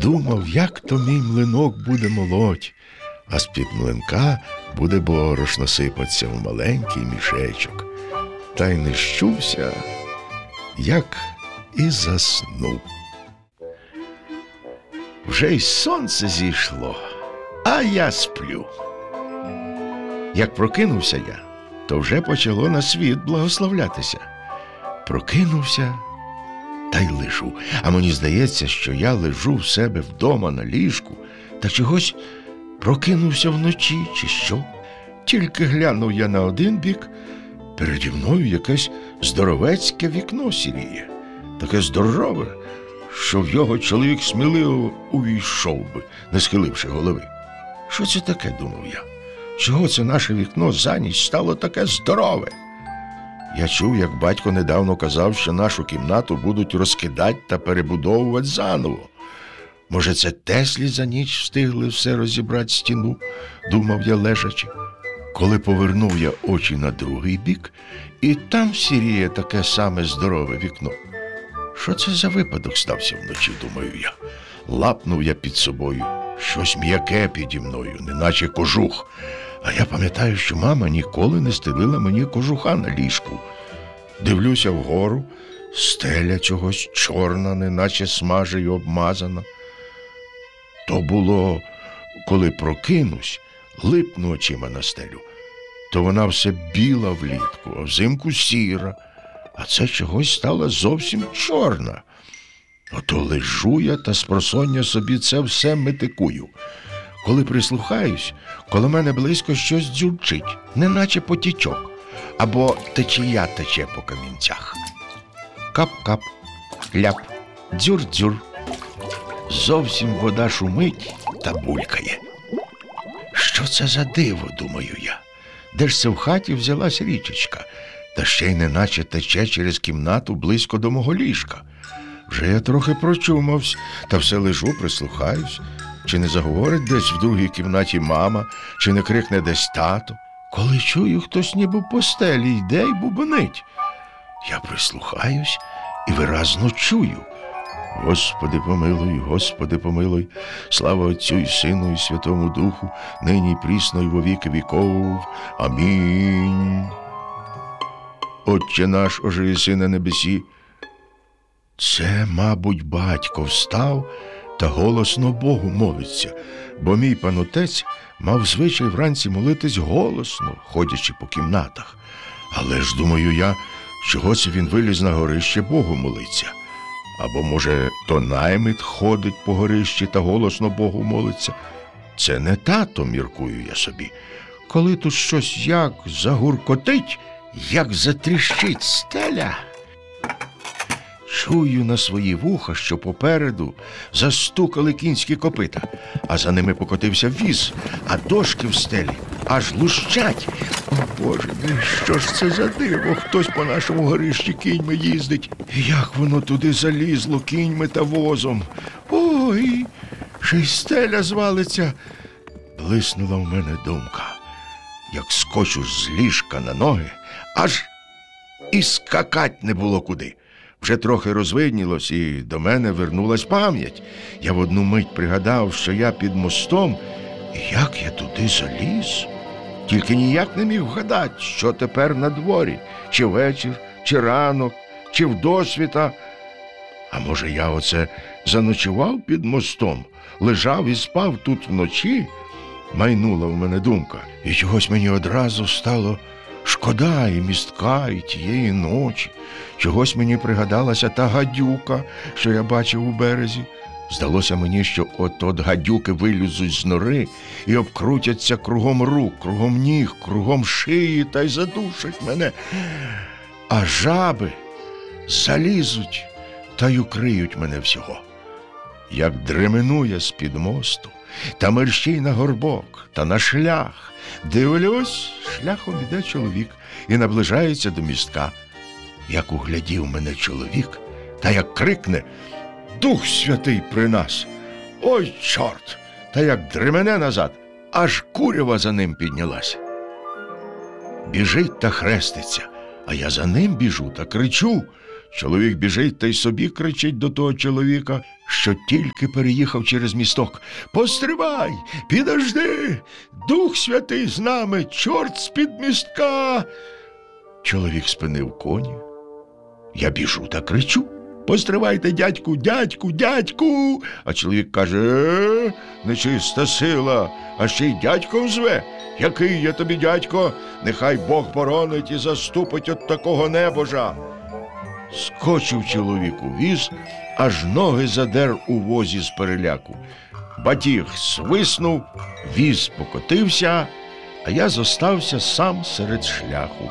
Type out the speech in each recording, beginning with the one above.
Думав, як то мій млинок буде молоть, а з-під млинка буде борошно сипатися в маленький мішечок. Та й не щувся, як і заснув. Вже й сонце зійшло, а я сплю. Як прокинувся я, то вже почало на світ благословлятися. Прокинувся та й лежу. А мені здається, що я лежу в себе вдома на ліжку та чогось прокинувся вночі, чи що. Тільки глянув я на один бік, переді мною якесь здоровецьке вікно сіріє. Таке здорове, що в його чоловік сміливо увійшов би, не схиливши голови. Що це таке, думав я? Чого це наше вікно за ніч стало таке здорове? Я чув, як батько недавно казав, що нашу кімнату будуть розкидати та перебудовувати заново. Може, це Теслі за ніч встигли все розібрати стіну, думав я лежачи. Коли повернув я очі на другий бік, і там сіріє таке саме здорове вікно. Що це за випадок стався вночі, думаю я. Лапнув я під собою. Щось м'яке піді мною, неначе кожух. А я пам'ятаю, що мама ніколи не стелила мені кожуха на ліжку. Дивлюся вгору, стеля чогось чорна, неначе смаже й обмазана. То було, коли прокинусь, липну очима на стелю, то вона все біла влітку, а взимку сіра, а це чогось стала зовсім чорна. Ото лежу я та спросоння собі це все метикую. Коли прислухаюсь, коло мене близько щось дзюрчить, неначе потічок, або течія тече по камінцях. Кап-кап, ляп, дзюр-дзюр. Зовсім вода шумить та булькає. Що це за диво, думаю я? Де ж це в хаті взялась річечка? Та ще й неначе тече через кімнату близько до мого ліжка. Вже я трохи прочумавсь, та все лежу, прислухаюсь. Чи не заговорить десь в другій кімнаті мама, чи не крикне десь тато. Коли чую, хтось ніби по стелі йде й бубонить. Я прислухаюсь і виразно чую. Господи помилуй, Господи помилуй, слава Отцю і Сину і Святому Духу, нині й прісно й во віки віков. Амінь. Отче наш, оже єси на небесі. Це, мабуть, батько встав та голосно Богу молиться, бо мій панотець мав звичай вранці молитись голосно, ходячи по кімнатах. Але ж, думаю я, чого це він виліз на горище Богу молиться? Або, може, то наймит ходить по горищі та голосно Богу молиться? Це не тато, міркую я собі. Коли тут щось як загуркотить, як затріщить стеля, чую на свої вуха, що попереду застукали кінські копита, а за ними покотився віз, а дошки в стелі аж лущать. О, Боже мій, що ж це за диво? Хтось по нашому горищі кіньми їздить. Як воно туди залізло кіньми та возом? Ой, ще й стеля звалиться. Блиснула в мене думка. Як скочу з ліжка на ноги, аж і скакать не було куди. Вже трохи розвиднілось, і до мене вернулась пам'ять. Я в одну мить пригадав, що я під мостом, і як я туди заліз. Тільки ніяк не міг вгадати, що тепер на дворі, чи вечір, чи ранок, чи вдосвіта. А може, я оце заночував під мостом, лежав і спав тут вночі? Майнула в мене думка, і чогось мені одразу стало шкода і містка, і тієї ночі. Чогось мені пригадалася та гадюка, що я бачив у березі. Здалося мені, що от гадюки вилізуть з нори і обкрутяться кругом рук, кругом ніг, кругом шиї та й задушать мене. А жаби залізуть та й укриють мене всього. Як дремену я з-під мосту, та мерщій на горбок, та на шлях. Дивлюсь, шляхом іде чоловік і наближається до містка. Як углядів мене чоловік, та як крикне: «Дух Святий при нас!» Ой, чорт! Та як дремене назад, аж курява за ним піднялась. Біжить та хреститься, а я за ним біжу та кричу. Чоловік біжить та й собі кричить до того чоловіка. що тільки переїхав через місток. «Постривай! Підожди! Дух Святий з нами! Чорт з-під містка!» Чоловік спинив коні. Я біжу та кричу: «Постривайте, дядьку, дядьку, дядьку!» А чоловік каже: нечиста сила, а ще й дядьком зве. Який я тобі дядько? Нехай Бог боронить і заступить от такого небожа. Скочив чоловік у віз, аж ноги задер у возі з переляку. Батіг свиснув, віз покотився, а я зостався сам серед шляху.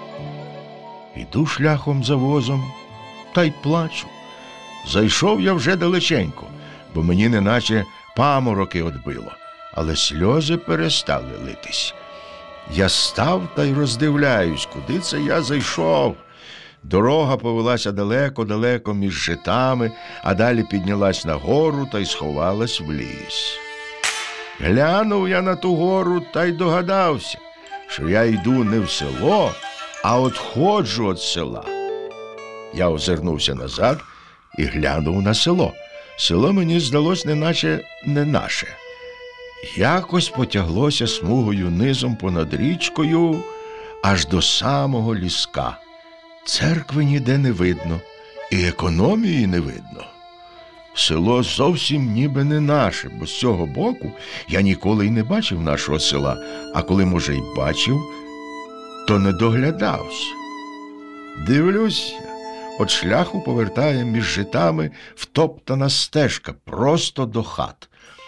Іду шляхом за возом, та й плачу. Зайшов я вже далеченько, бо мені неначе памороки одбило, але сльози перестали литись. Я став та й роздивляюсь, куди це я зайшов. Дорога повелася далеко-далеко між житами, а далі піднялась на гору та й сховалась в ліс. Глянув я на ту гору та й догадався, що я йду не в село, а отходжу від села. Я озирнувся назад і глянув на село. Село мені здалось неначе не наше. Якось потяглося смугою низом понад річкою аж до самого ліска. Церкви ніде не видно, і економії не видно. Село зовсім ніби не наше, бо з цього боку я ніколи й не бачив нашого села, а коли, може, й бачив, то не доглядався. Дивлюся, от шляху повертає між житами втоптана стежка просто до хат.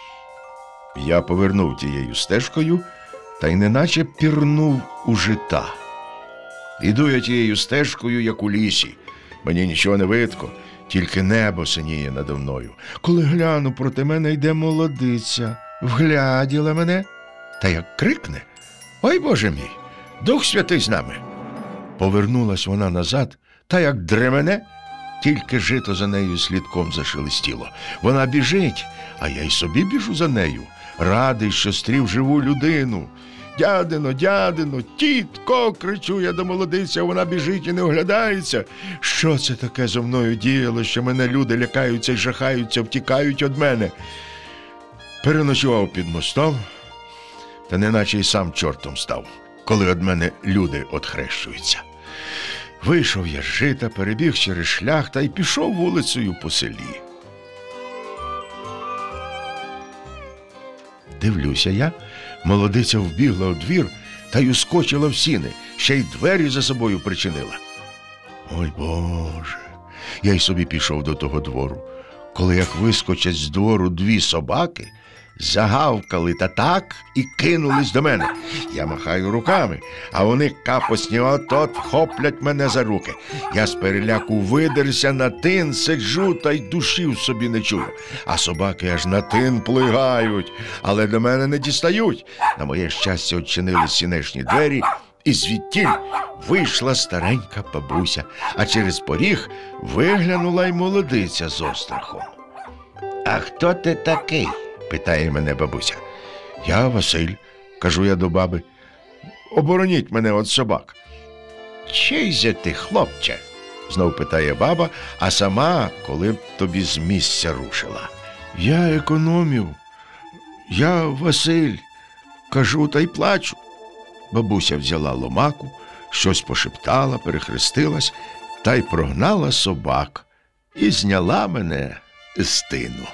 Я повернув тією стежкою та й неначе пірнув у жита. Іду я тією стежкою, як у лісі. Мені нічого не видко, тільки небо синіє надо мною. Коли гляну, проти мене йде молодиця. Вгляділа мене та як крикне: «Ой, Боже мій, Дух Святий з нами!» Повернулась вона назад та як дремене, тільки жито за нею слідком зашелестіло. Вона біжить, а я й собі біжу за нею, радий, що стрів живу людину. «Дядино, дядино, тітко!» – кричу я до молодиці, а вона біжить і не оглядається. Що це таке зо мною діяло, що мене люди лякаються й жахаються, втікають від мене? Переночував під мостом, та неначе й сам чортом став, коли від мене люди одхрещуються. Вийшов я з жита, перебіг через шлях та й пішов вулицею по селі. Дивлюся я, молодиця вбігла у двір та й ускочила в сіни, ще й двері за собою причинила. Ой, Боже! Я й собі пішов до того двору. Коли як вискочать з двору дві собаки, загавкали та так і кинулись до мене. Я махаю руками, а вони капосні от-от вхоплять мене за руки. Я з переляку видерся на тин, сиджу та й душі в собі не чую. А собаки аж на тин плигають, але до мене не дістають. На моє щастя, відчинились сінешні двері, і звідтіль вийшла старенька бабуся, а через поріг виглянула й молодиця з острахом. «А хто ти такий?» – питає мене бабуся. «Я Василь», – кажу я до баби. «Обороніть мене від собак». «Чий же ти, хлопче?» – знов питає баба, а сама коли б тобі з місця рушила. «Я економів, я Василь», – кажу та й плачу. Бабуся взяла ломаку, щось пошептала, перехрестилась та й прогнала собак і зняла мене з тину.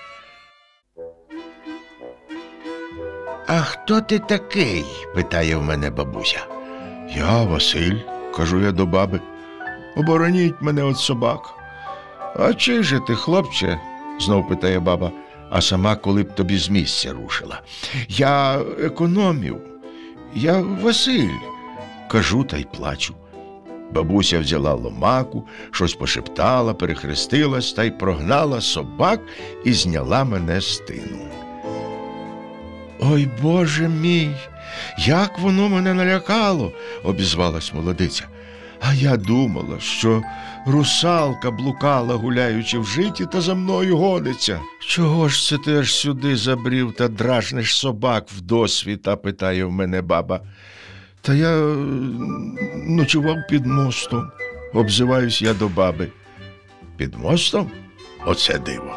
«А хто ти такий?» – питає в мене бабуся. «Я Василь», – кажу я до баби. «Обороніть мене від собак». «А чий же ти, хлопче?» – знов питає баба, а сама коли б тобі з місця рушила. «Я економів, я Василь», – кажу та й плачу. Бабуся взяла ломаку, щось пошептала, перехрестилась та й прогнала собак і зняла мене з тину. «Ой, Боже мій, як воно мене налякало!» – обізвалась молодиця. «А я думала, що русалка блукала, гуляючи в житі, та за мною гониться. Чого ж це ти аж сюди забрів та дражниш собак вдосвіта?» – питає в мене баба. «Та я ночував під мостом», – обзиваюсь я до баби. «Під мостом? Оце диво!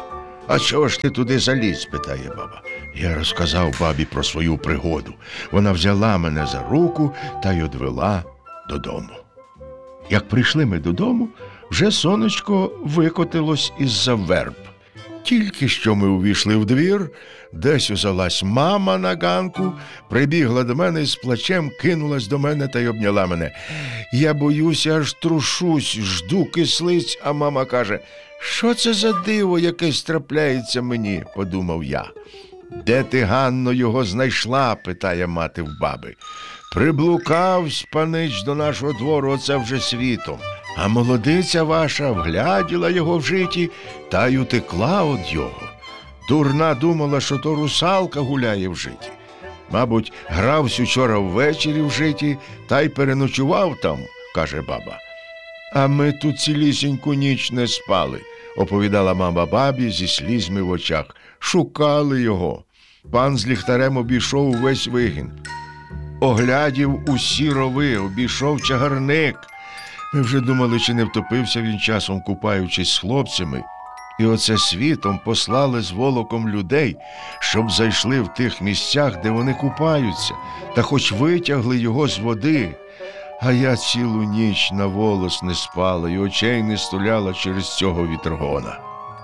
«А чого ж ти туди заліз?» – питає баба. Я розказав бабі про свою пригоду. Вона взяла мене за руку та й одвела додому. Як прийшли ми додому, вже сонечко викотилось із-за верб. Тільки що ми увійшли в двір, десь узялась мама на ганку, прибігла до мене і з плачем кинулась до мене та й обняла мене. Я боюся, аж трушусь, жду кислиць, а мама каже: «Що це за диво якесь трапляється мені?» – подумав я. «Де ти, Ганно, його знайшла?» – питає мати в баби. «Приблукавсь, панич, до нашого двору, оце вже світом. А молодиця ваша вгляділа його в житі та й утекла од його. Дурна думала, що то русалка гуляє в житі. Мабуть, гравсь учора ввечері в житі та й переночував там», – каже баба. «А ми тут цілісіньку ніч не спали», – оповідала мама бабі зі слізьми в очах. «Шукали його. Пан з ліхтарем обійшов увесь вигін. Оглядів усі рови, обійшов чагарник. Ми вже думали, чи не втопився він часом, купаючись з хлопцями. І оце світом послали з волоком людей, щоб зайшли в тих місцях, де вони купаються, та хоч витягли його з води. А я цілу ніч на волос не спала і очей не стуляла через цього вітрогона».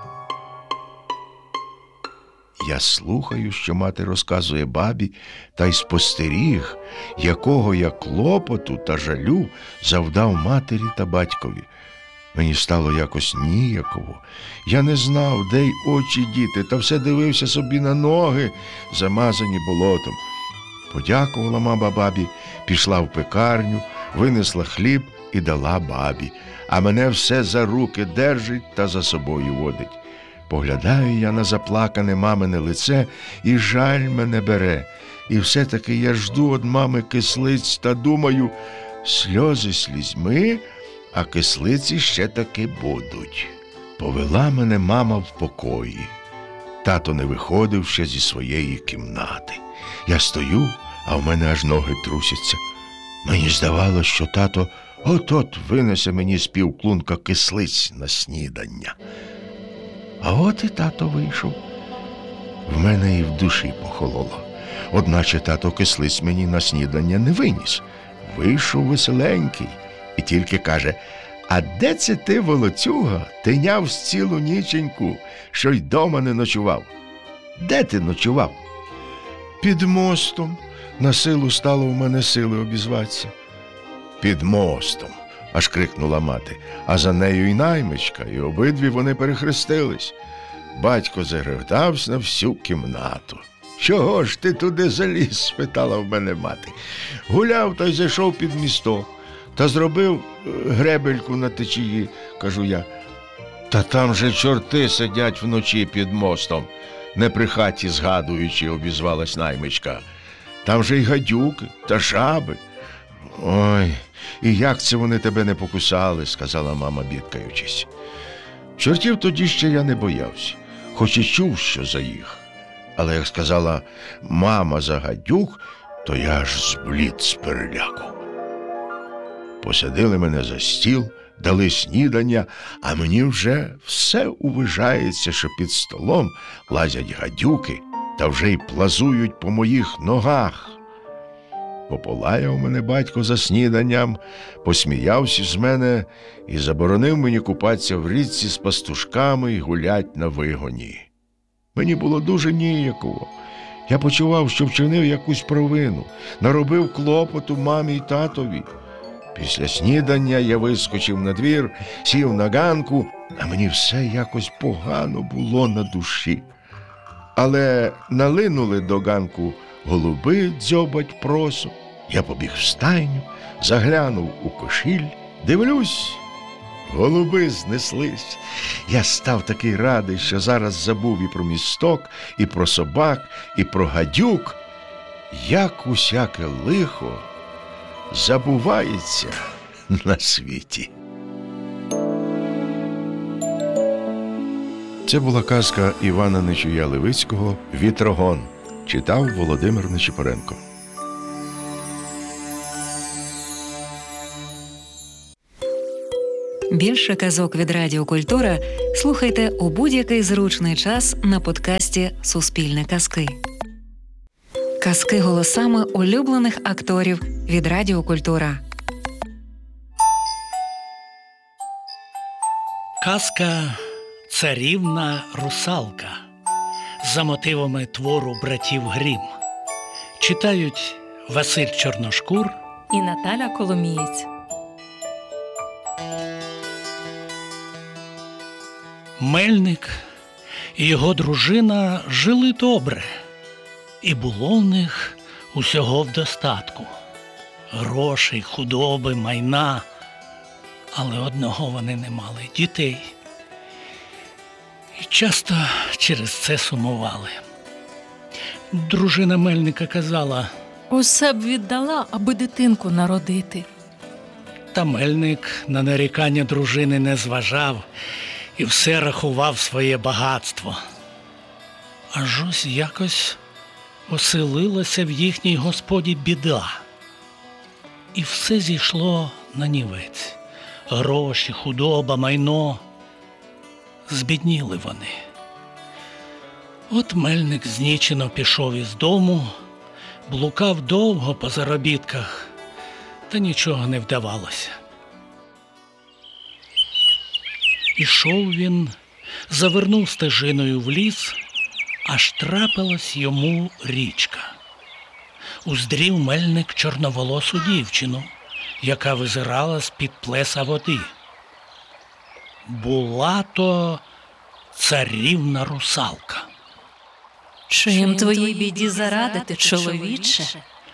Я слухаю, що мати розказує бабі, та й спостеріг, якого я клопоту та жалю завдав матері та батькові. Мені стало якось ніяково. Я не знав, де й очі діти, та все дивився собі на ноги, замазані болотом. Подякувала мама бабі, пішла в пекарню, винесла хліб і дала бабі, а мене все за руки держить та за собою водить. Поглядаю я на заплакане мамине лице, і жаль мене бере. І все-таки я жду од мами кислиць та думаю, сльози слізьми, а кислиці ще таки будуть. Повела мене мама в покої. Тато не виходив ще зі своєї кімнати. Я стою, а в мене аж ноги трусяться. Мені здавалося, що тато от-от винесе мені з півклунка кислиць на снідання. А от і тато вийшов. В мене і в душі похололо. Одначе тато кислиць мені на снідання не виніс. Вийшов веселенький і тільки каже: «А де це ти, волоцюга, тиняв цілу ніченьку, що й дома не ночував?» «Де ти ночував?» «Під мостом». На силу стало в мене сили обізватися. «Під мостом», – аж крикнула мати, а за нею й наймичка, і обидві вони перехрестились. Батько загревтався на всю кімнату. «Чого ж ти туди заліз?» – спитала в мене мати. «Гуляв та й зайшов під місток, та зробив гребельку на течії», – кажу я. «Та там же чорти сидять вночі під мостом», – не при хаті згадуючи, обізвалась наймичка. «Там же й гадюки та жаби». «Ой, і як це вони тебе не покусали?» – сказала мама, бідкаючись. Чортів тоді ще я не боявся, хоч і чув, що за їх. Але як сказала мама за гадюк, то я аж зблід з переляку. Посадили мене за стіл, дали снідання, а мені вже все увижається, що під столом лазять гадюки та вже й плазують по моїх ногах. Пополаяв мене батько за сніданням, посміявся з мене і заборонив мені купатися в річці з пастушками і гулять на вигоні. Мені було дуже ніяково. Я почував, що вчинив якусь провину, наробив клопоту мамі й татові. Після снідання я вискочив на двір, сів на ганку, а мені все якось погано було на душі. Але налинули до ганку голуби дзьобать просо. Я побіг в стайню, заглянув у кошіль, дивлюсь, голуби знеслись. Я став такий радий, що зараз забув і про місток, і про собак, і про гадюк. Як усяке лихо забувається на світі. Це була казка Івана Нечуя Левицького «Вітрогон». Читав Володимир Нечипоренко. Більше казок від Радіо Культура слухайте у будь-який зручний час на подкасті «Суспільне казки». Казки голосами улюблених акторів від Радіо Культура. Казка «Царівна русалка» за мотивами твору братів Грім. Читають Василь Чорношкур і Наталя Коломієць. Мельник і його дружина жили добре, і було в них усього в достатку. Грошей, худоби, майна, але одного вони не мали – дітей. І часто через це сумували. Дружина Мельника казала: «Усе б віддала, аби дитинку народити». Та Мельник на нарікання дружини не зважав і все рахував своє багатство. Аж ось якось оселилася в їхній господі біда. І все зійшло на нівець. Гроші, худоба, майно. Збідніли вони. От Мельник знічено пішов із дому, блукав довго по заробітках, та нічого не вдавалося. Ішов він, завернув стежиною в ліс, аж трапилась йому річка. Уздрів Мельник чорноволосу дівчину, яка визирала з-під плеса води. Була то царівна русалка. Чим твоїй біді зарадити, чоловіче?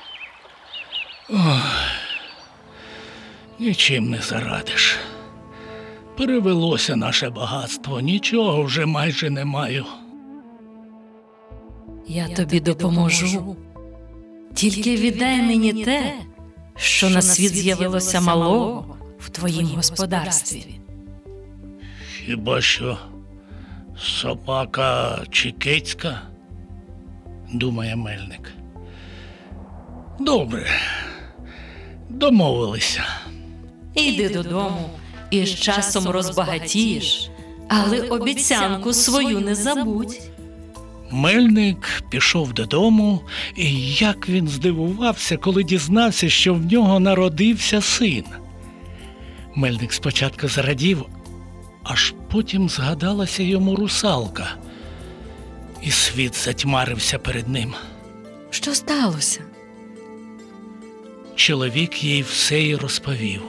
Нічим не зарадиш. Перевелося наше багатство, нічого вже майже не маю. Я тобі допоможу. Тільки віддай мені те, що на світ з'явилося малого в твоїм господарстві. Хіба що собака чи кицька? Думає Мельник. Добре, домовилися. Іди додому і з часом розбагатієш, але обіцянку свою не забудь. Мельник пішов додому, і як він здивувався, коли дізнався, що в нього народився син. Мельник спочатку зрадів, аж потім згадалася йому русалка, і світ затьмарився перед ним. Що сталося? Чоловік їй все й розповів.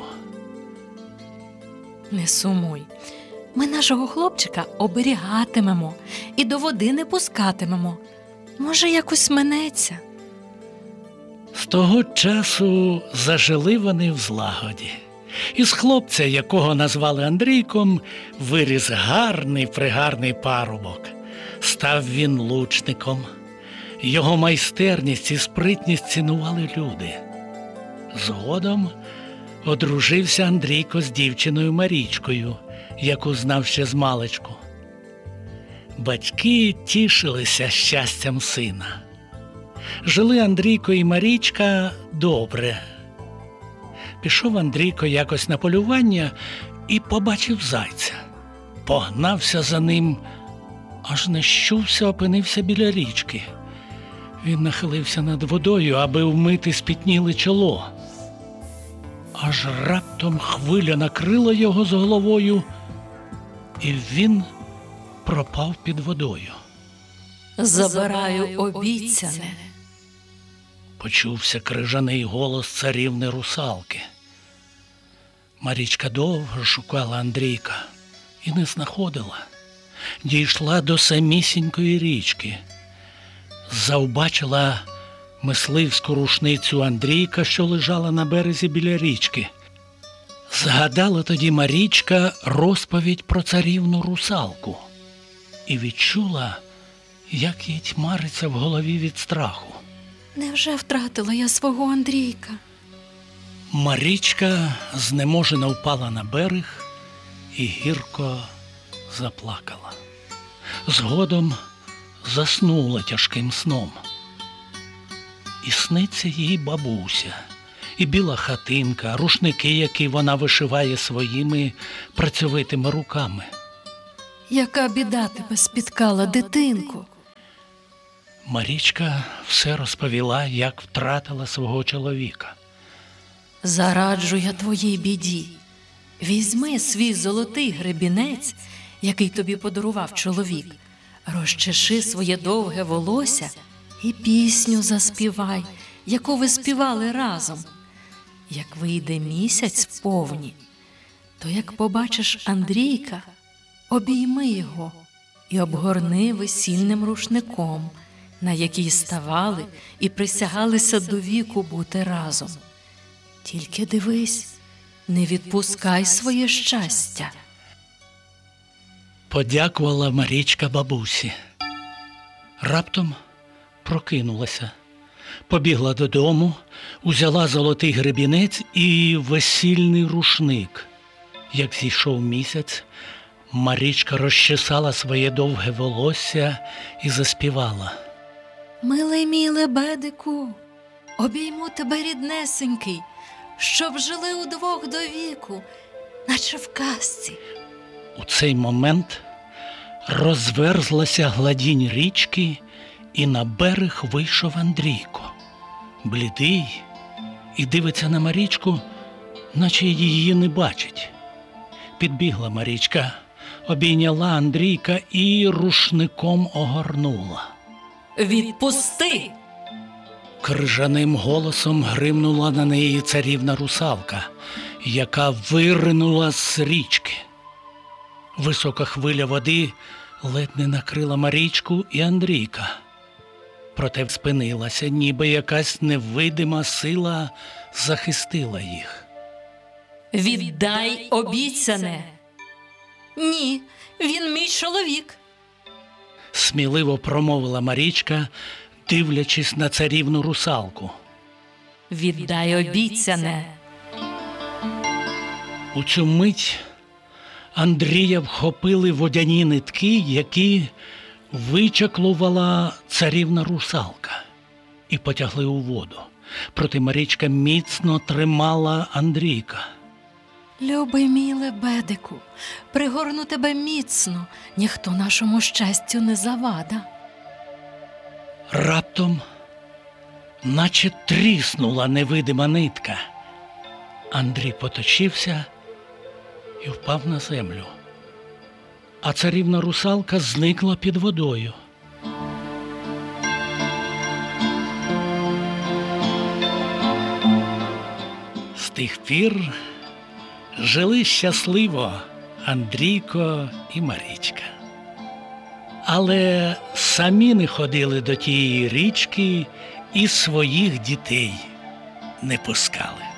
Не сумуй. Ми нашого хлопчика оберігатимемо і до води не пускатимемо. Може, якось минеться. З того часу зажили вони в злагоді. Із хлопця, якого назвали Андрійком, виріс гарний-пригарний парубок. Став він лучником. Його майстерність і спритність цінували люди. Згодом одружився Андрійко з дівчиною Марічкою, яку знав ще змалечку. Батьки тішилися щастям сина. Жили Андрійко і Марічка добре. Пішов Андрійко якось на полювання і побачив зайця. Погнався за ним, аж не щувся, опинився біля річки. Він нахилився над водою, аби вмити спітніле чоло. Аж раптом хвиля накрила його з головою, і він пропав під водою. Забираю обіцяне. Почувся крижаний голос царівни русалки. Марічка довго шукала Андрійка і не знаходила. Дійшла до самісінької річки. Завбачила мисливську рушницю Андрійка, що лежала на березі біля річки. Згадала тоді Марічка розповідь про царівну русалку і відчула, як їй тьмариться в голові від страху. Невже втратила я свого Андрійка? Марічка знеможено впала на берег і гірко заплакала. Згодом заснула тяжким сном. І сниться їй бабуся, і біла хатинка, рушники, які вона вишиває своїми працьовитими руками. Яка біда тебе спіткала, дитинко? Марічка все розповіла, як втратила свого чоловіка. Зараджу я твоїй біді. Візьми свій золотий гребінець, який тобі подарував чоловік, розчеши своє довге волосся і пісню заспівай, яку ви співали разом. Як вийде місяць вповні, то як побачиш Андрійка, обійми його і обгорни весільним рушником, на який ставали і присягалися до віку бути разом. Тільки дивись, не відпускай своє щастя. Подякувала Марічка бабусі. Раптом прокинулася, побігла додому, узяла золотий гребінець і весільний рушник. Як зійшов місяць, Марічка розчесала своє довге волосся і заспівала. Милий мій лебедику, обійму тебе, ріднесенький, щоб жили удвох до віку, наче в казці. У цей момент розверзлася гладінь річки, і на берег вийшов Андрійко. Блідий і дивиться на Марічку, наче її не бачить. Підбігла Марічка, обійняла Андрійка і рушником огорнула. Відпусти! Крижаним голосом гримнула на неї царівна русалка, яка виринула з річки. Висока хвиля води ледь не накрила Марічку і Андрійка. Проте спинилася, ніби якась невидима сила захистила їх. Віддай обіцяне! Ні, він мій чоловік. Сміливо промовила Марічка, дивлячись на царівну русалку. Віддай обіцяне! У цю мить Андрія вхопили водяні нитки, які вичаклувала царівна русалка, і потягли у воду. Проте Марічка міцно тримала Андрійка. Любий мій лебедику, пригорну тебе міцно, ніхто нашому щастю не завада. Раптом, наче тріснула невидима нитка. Андрій поточився і впав на землю, а царівна русалка зникла під водою. З тих пір жили щасливо Андрійко і Марічка. Але самі не ходили до тієї річки і своїх дітей не пускали.